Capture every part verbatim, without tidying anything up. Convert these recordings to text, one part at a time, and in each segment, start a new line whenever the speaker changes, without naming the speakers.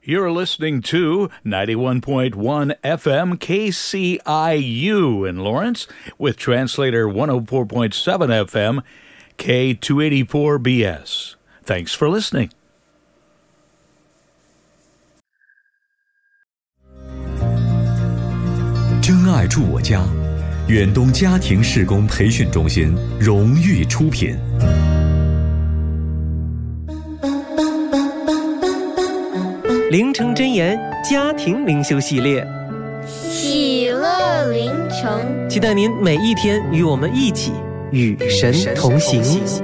You're listening to ninety-one point one F M K C I U in Lawrence with translator one oh four point seven F M K two eighty-four B S. Thanks for listening.
真爱住我家，远东家庭事工培训中心荣誉出品。
灵城真言家庭灵修系列，
喜乐灵城，
期待您每一天与我们一起与神同行。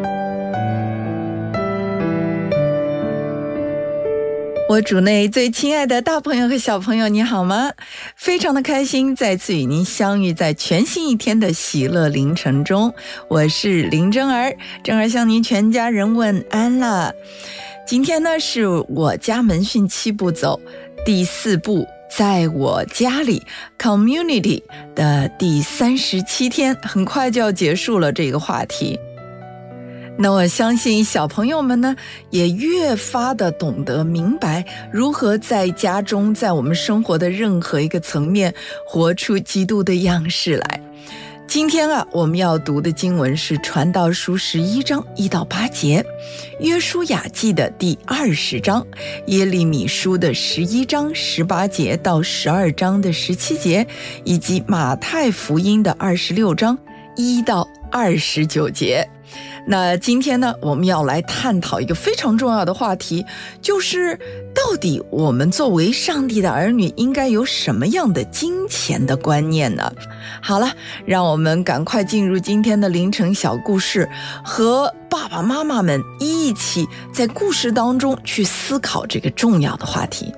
我主内最亲爱的大朋友和小朋友，你好吗？非常的开心再次与您相遇在全新一天的喜乐灵城中，我是林真儿，真儿向您全家人问安了。今天呢是我家门训七步走第四步，在我家里 Community 的第三十七天，很快就要结束了这个话题。那我相信小朋友们呢也越发的懂得明白如何在家中，在我们生活的任何一个层面活出基督的样式来。今天啊，我们要读的经文是传道书十一章一到八节，约书亚记的第二十章，耶利米书的十一章十八节到十二章的十七节，以及马太福音的二十六章一到二十九节。那今天呢，我们要来探讨一个非常重要的话题，就是到底我们作为上帝的儿女应该有什么样的金钱的观念呢？好了，让我们赶快进入今天的凌晨小故事，和爸爸妈妈们一起在故事当中去思考这个重要的话题。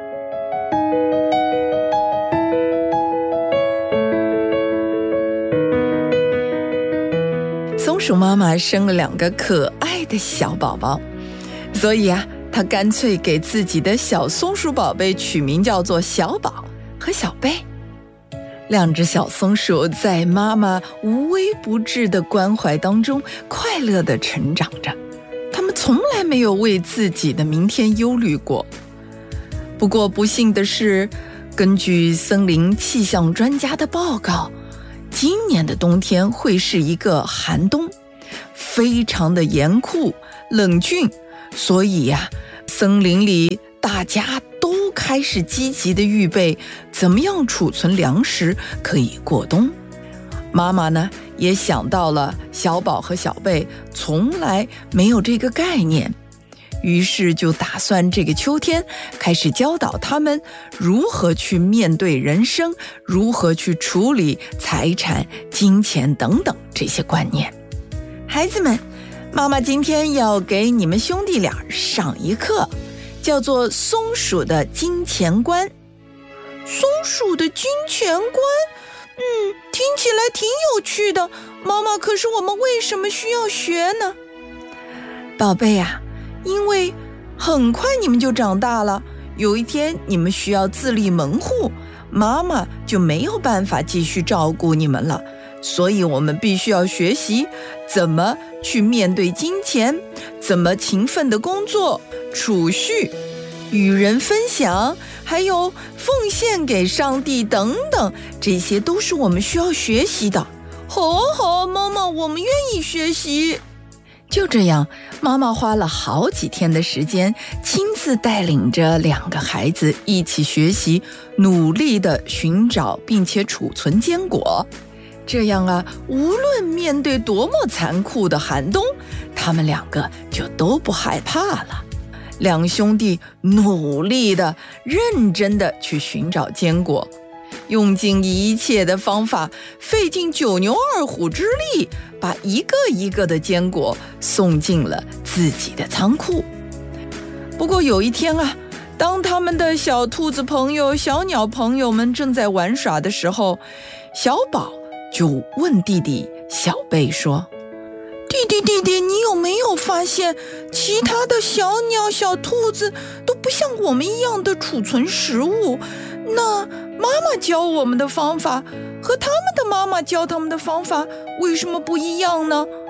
松鼠妈妈生了两个可爱的小宝宝，所以啊，她干脆给自己的小松鼠宝贝取名叫做小宝和小贝。两只小松鼠在妈妈无微不至的关怀当中快乐地成长着，它们从来没有为自己的明天忧虑过。不过不幸的是，根据森林气象专家的报告，今年的冬天会是一个寒冬，非常的严酷冷峻，所以呀、啊，森林里大家都开始积极的预备怎么样储存粮食可以过冬。妈妈呢也想到了小宝和小贝从来没有这个概念，于是就打算这个秋天开始教导他们如何去面对人生，如何去处理财产、金钱等等这些观念。孩子们，妈妈今天要给你们兄弟俩上一课，叫做松鼠的金钱观。
松鼠的金钱观？嗯，听起来挺有趣的。妈妈，可是我们为什么需要学呢？
宝贝啊，因为很快你们就长大了，有一天你们需要自立门户，妈妈就没有办法继续照顾你们了，所以我们必须要学习怎么去面对金钱，怎么勤奋的工作、储蓄、与人分享，还有奉献给上帝等等，这些都是我们需要学习的。
好啊好啊，妈妈，我们愿意学习。
就这样，妈妈花了好几天的时间，亲自带领着两个孩子一起学习，努力地寻找并且储存坚果。这样啊，无论面对多么残酷的寒冬，他们两个就都不害怕了。两兄弟努力地、认真地去寻找坚果，用尽一切的方法，费尽九牛二虎之力，把一个一个的坚果送进了自己的仓库。不过有一天啊，当他们的小兔子朋友、小鸟朋友们正在玩耍的时候，小宝就问弟弟小贝说：
弟弟弟弟，你有没有发现其他的小鸟、小兔子都不像我们一样的储存食物？那妈妈教我们的方法和他们的妈妈教他们的方法为什么不一样呢？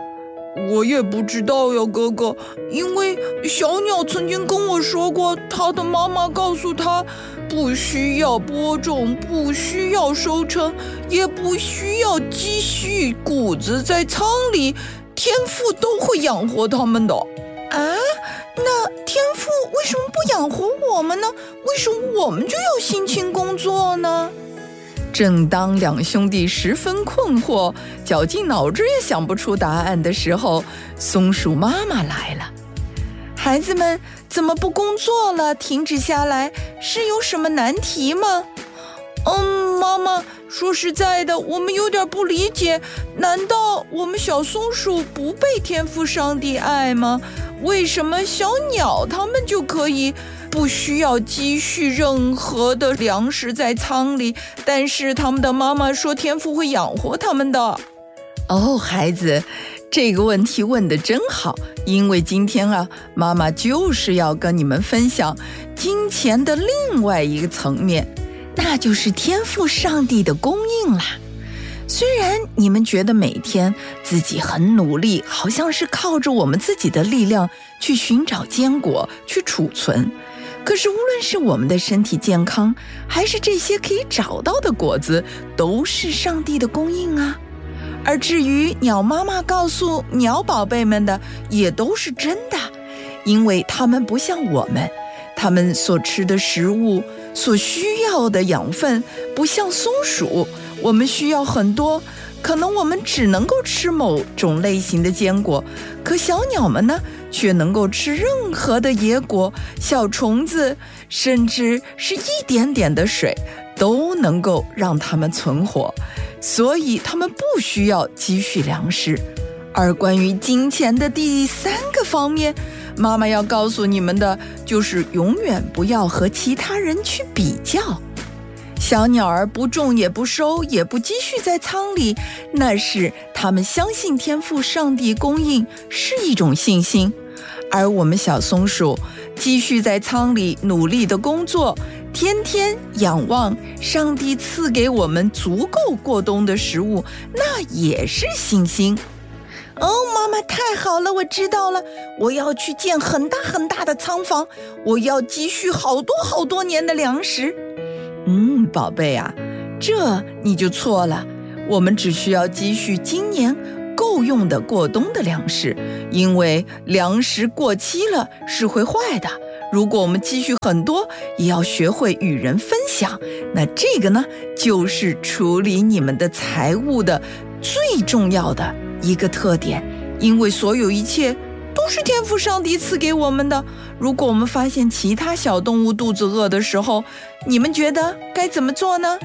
我也不知道呀，哥哥，因为小鸟曾经跟我说过，他的妈妈告诉他，不需要播种，不需要收成，也不需要积蓄谷子在仓里，天父都会养活他们的。啊，那天父为什么不养活我们呢？为什么我们就要辛勤工作呢？
正当两兄弟十分困惑，绞尽脑汁也想不出答案的时候，松鼠妈妈来了。孩子们怎么不工作了？停止下来，是有什么难题吗？
嗯，妈妈，说实在的，我们有点不理解，难道我们小松鼠不被天父上帝爱吗？为什么小鸟它们就可以不需要积蓄任何的粮食在仓里，但是他们的妈妈说天父会养活他们的？
哦，孩子，这个问题问得真好，因为今天啊，妈妈就是要跟你们分享金钱的另外一个层面，那就是天父上帝的供应啦。虽然你们觉得每天自己很努力，好像是靠着我们自己的力量去寻找坚果，去储存，可是无论是我们的身体健康，还是这些可以找到的果子，都是上帝的供应啊。而至于鸟妈妈告诉鸟宝贝们的，也都是真的，因为它们不像我们，它们所吃的食物所需要的养分不像松鼠，我们需要很多，可能我们只能够吃某种类型的坚果，可小鸟们呢，却能够吃任何的野果、小虫子，甚至是一点点的水，都能够让它们存活，所以它们不需要积蓄粮食。而关于金钱的第三个方面，妈妈要告诉你们的，就是永远不要和其他人去比较。小鸟儿不种也不收，也不积蓄在仓里，那是他们相信天父上帝供应，是一种信心。而我们小松鼠积蓄在仓里，努力的工作，天天仰望上帝赐给我们足够过冬的食物，那也是信心。
哦，妈妈，太好了，我知道了，我要去建很大很大的仓房，我要积蓄好多好多年的粮食。
嗯，宝贝啊，这你就错了，我们只需要积蓄今年够用的过冬的粮食，因为粮食过期了是会坏的。如果我们积蓄很多，也要学会与人分享，那这个呢，就是处理你们的财务的最重要的一个特点，因为所有一切都是天父上帝赐给我们的。如果我们发现其他小动物肚子饿的时候，你们觉得该怎么做呢？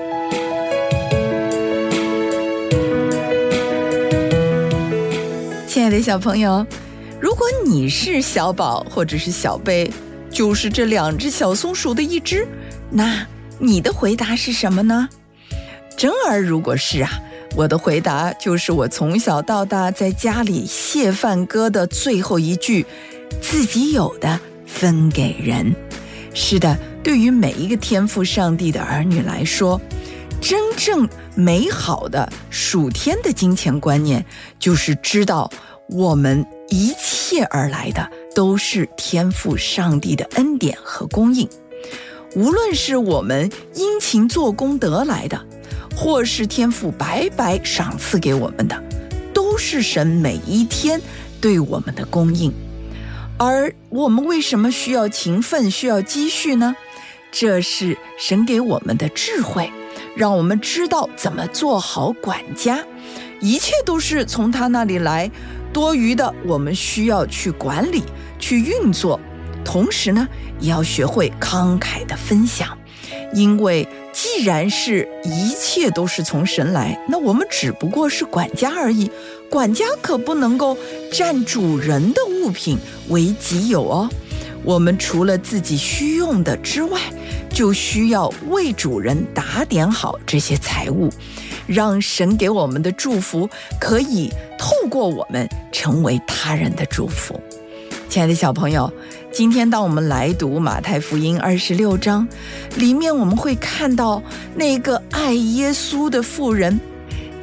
亲爱的小朋友，如果你是小宝或者是小贝，就是这两只小松鼠的一只，那你的回答是什么呢？真儿如果是啊，我的回答就是我从小到大在家里谢饭歌的最后一句，自己有的分给人。是的，对于每一个天父上帝的儿女来说，真正美好的属天的金钱观念，就是知道我们一切而来的都是天父上帝的恩典和供应。无论是我们殷勤做工得来的，或是天父白白赏赐给我们的，都是神每一天对我们的供应。而我们为什么需要勤奋，需要积蓄呢？这是神给我们的智慧，让我们知道怎么做好管家，一切都是从他那里来，多余的我们需要去管理，去运作。同时呢，也要学会慷慨的分享，因为既然是一切都是从神来，那我们只不过是管家而已，管家可不能够占主人的物品为己有哦。我们除了自己需用的之外，就需要为主人打点好这些财物，让神给我们的祝福可以透过我们成为他人的祝福。亲爱的小朋友，今天当我们来读马太福音二十六章，里面我们会看到那个爱耶稣的妇人，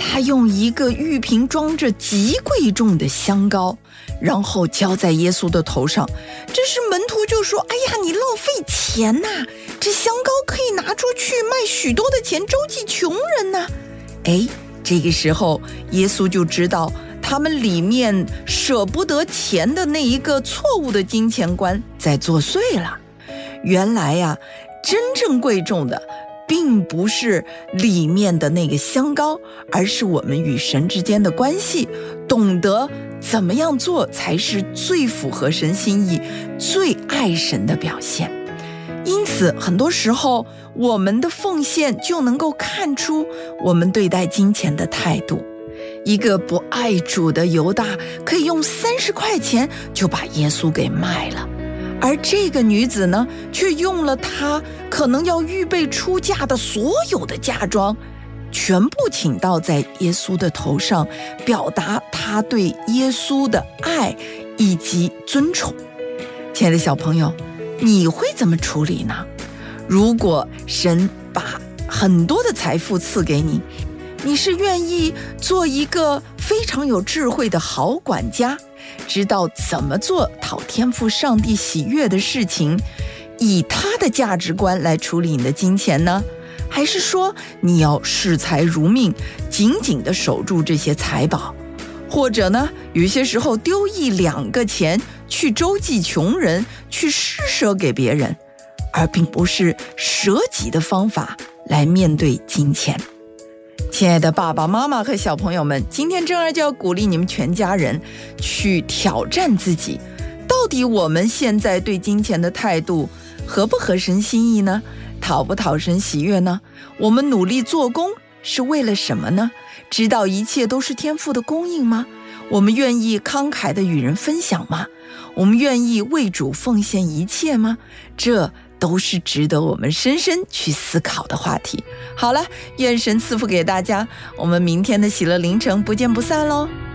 他用一个玉瓶装着极贵重的香膏，然后浇在耶稣的头上。这时门徒就说，哎呀，你浪费钱呐、啊！这香膏可以拿出去卖许多的钱，周济穷人呐、啊。哎，这个时候耶稣就知道他们里面舍不得钱的那一个错误的金钱观在作祟了。原来呀、啊，真正贵重的并不是里面的那个香膏，而是我们与神之间的关系，懂得怎么样做才是最符合神心意、最爱神的表现。因此很多时候我们的奉献就能够看出我们对待金钱的态度。一个不爱主的犹大可以用三十块钱就把耶稣给卖了，而这个女子呢，却用了她可能要预备出嫁的所有的嫁妆，全部倾倒在耶稣的头上，表达她对耶稣的爱以及尊崇。亲爱的小朋友，你会怎么处理呢？如果神把很多的财富赐给你，你是愿意做一个非常有智慧的好管家，知道怎么做讨天父上帝喜悦的事情，以他的价值观来处理你的金钱呢？还是说你要视财如命，紧紧地守住这些财宝？或者呢，有些时候丢一两个钱去周济穷人，去施舍给别人，而并不是舍己的方法来面对金钱。亲爱的爸爸妈妈和小朋友们，今天珍儿就要鼓励你们全家人去挑战自己，到底我们现在对金钱的态度合不合神心意呢？讨不讨神喜悦呢？我们努力做工是为了什么呢？知道一切都是天父的供应吗？我们愿意慷慨地与人分享吗？我们愿意为主奉献一切吗？这都是值得我们深深去思考的话题。好了，愿神赐福给大家，我们明天的喜乐凌晨不见不散喽。